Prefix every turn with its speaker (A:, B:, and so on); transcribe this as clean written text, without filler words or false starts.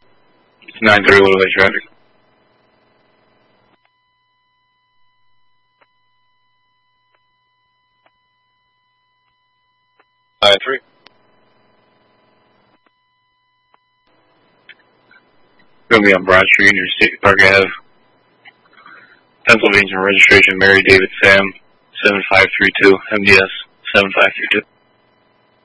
A: It's 9:30 Little traffic. I-3. Going to be on Broad Street near State Park Ave. Pennsylvania registration, Mary David Sam, 7532, MDS 7532.